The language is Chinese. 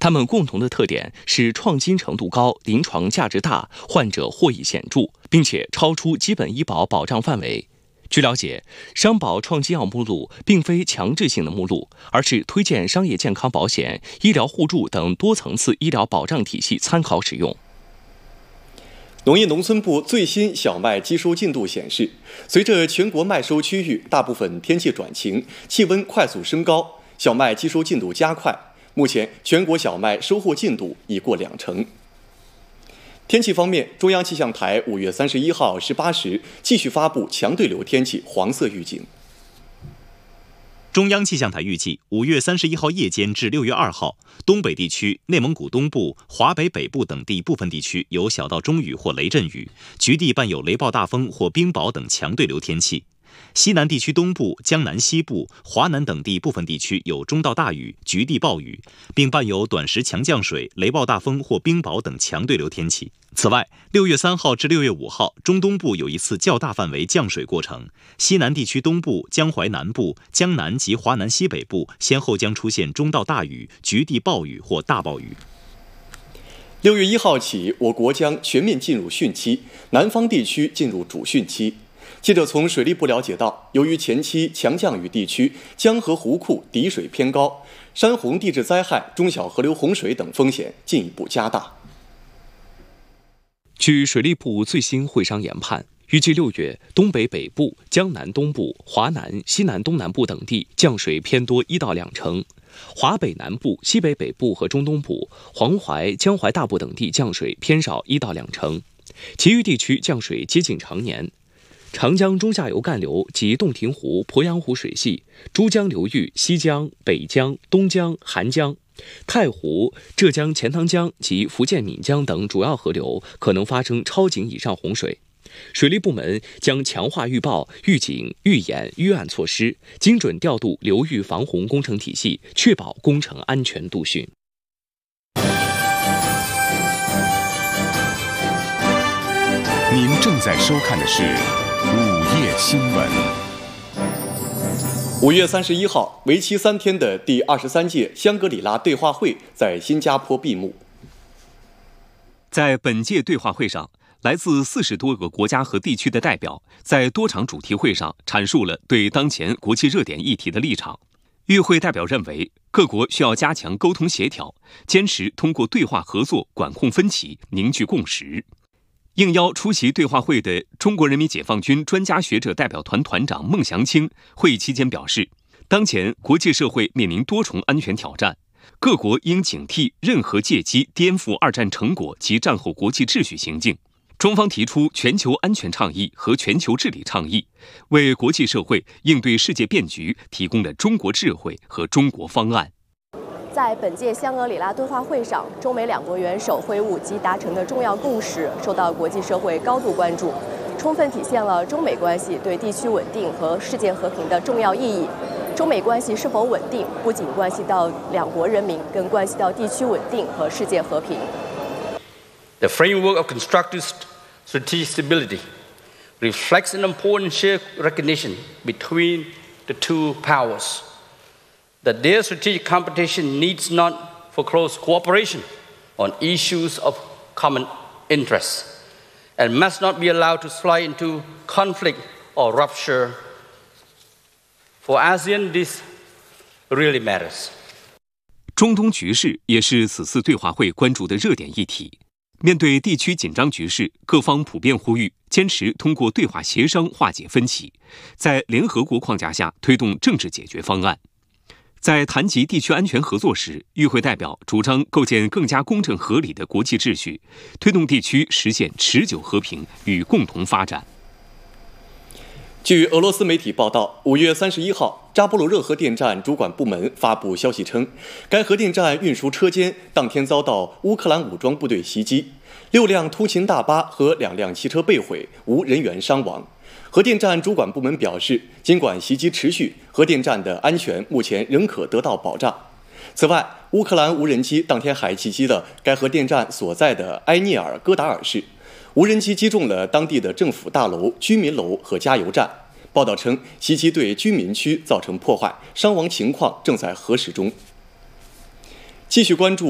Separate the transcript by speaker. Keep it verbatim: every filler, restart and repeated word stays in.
Speaker 1: 它们共同的特点是创新程度高、临床价值大、患者获益显著，并且超出基本医保保障范围。据了解，商保创新药目录并非强制性的目录，而是推荐商业健康保险、医疗互助等多层次医疗保障体系参考使用。
Speaker 2: 农业农村部最新小麦机收进度显示，随着全国麦收区域大部分天气转晴，气温快速升高，小麦机收进度加快。目前，全国小麦收获进度已过两成。天气方面，中央气象台五月三十一号十八时继续发布强对流天气黄色预警。
Speaker 3: 中央气象台预计，五月三十一号夜间至六月二号，东北地区、内蒙古东部、华北北部等地部分地区有小到中雨或雷阵雨，局地伴有雷暴大风或冰雹等强对流天气。西南地区东部、江南西部、华南等地部分地区有中到大雨、局地暴雨，并伴有短时强降水、雷暴大风或冰雹等强对流天气。此外，六月三号至六月五号，中东部有一次较大范围降水过程，西南地区东部、江淮南部、江南及华南西北部先后将出现中到大雨、局地暴雨或大暴雨。
Speaker 2: 六月一号起，我国将全面进入汛期，南方地区进入主汛期。记者从水利部了解到，由于前期强降雨地区江河湖库底水偏高，山洪地质灾害、中小河流洪水等风险进一步加大。
Speaker 1: 据水利部最新会商研判，预计六月东北北部、江南东部、华南、西南东南部等地降水偏多一到两成，华北南部、西北北部和中东部、黄淮、江淮大部等地降水偏少一到两成，其余地区降水接近常年。长江中下游干流及洞庭湖、鄱阳湖水系、珠江流域西江、北江、东江、韩江、太湖、浙江钱塘江及福建闽江等主要河流可能发生超警以上洪水。水利部门将强化预报、预警、预演、预案措施，精准调度流域防洪工程体系，确保工程安全度汛。
Speaker 4: 您正在收看的是午夜新闻。
Speaker 2: 五月三十一号，为期三天的第二十三届香格里拉对话会在新加坡闭幕。
Speaker 5: 在本届对话会上，来自四十多个国家和地区的代表在多场主题会上阐述了对当前国际热点议题的立场。与会代表认为，各国需要加强沟通协调，坚持通过对话合作管控分歧，凝聚共识。应邀出席对话会的中国人民解放军专家学者代表团团长孟祥青会议期间表示，当前国际社会面临多重安全挑战，各国应警惕任何借机颠覆二战成果及战后国际秩序行径。中方提出全球安全倡议和全球治理倡议，为国际社会应对世界变局提供了中国智慧和中国方案。
Speaker 6: 在本届香格里拉对话会上，中美两国元首会晤及达成的重要共识受到国际社会高度关注，充分体现了中美关系对地区稳定和世界和平的重要意义。中美关系是否稳定，不仅关系到两国人民，更关系到地区稳定和世界和平。
Speaker 7: The framework of constructive strategic stability reflects an important shared recognition between the two powers that their strategic competition needs not foreclose cooperation on issues of common interest and must not be allowed to slide into conflict or rupture. For ASEAN, this really matters.
Speaker 5: 中东局势也是此次对话会关注的热点议题。面对地区紧张局势，各方普遍呼吁坚持通过对话协商化解分歧，在联合国框架下推动政治解决方案。在谈及地区安全合作时，与会代表主张构建更加公正合理的国际秩序，推动地区实现持久和平与共同发展。
Speaker 2: 据俄罗斯媒体报道，五月三十一号，扎波罗热核电站主管部门发布消息称，该核电站运输车间当天遭到乌克兰武装部队袭击，六辆突勤大巴和两辆汽车被毁，无人员伤亡。核电站主管部门表示，尽管袭击持续，核电站的安全目前仍可得到保障。此外，乌克兰无人机当天还袭击了该核电站所在的埃涅尔戈达尔市，无人机击中了当地的政府大楼、居民楼和加油站。报道称，袭击对居民区造成破坏，伤亡情况正在核实中。继续关注